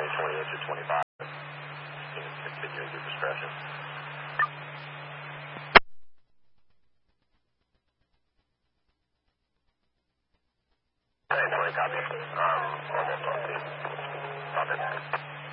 28 to 25. You can continue at your discretion. Hey, 20 copy. Almost on scene. Stop it.